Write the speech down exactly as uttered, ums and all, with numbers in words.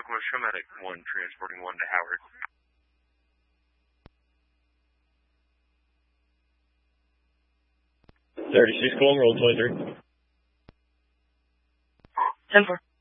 Southwest Showmatic one, transporting one to Howard. thirty-six, calling roll twenty-three. ten four.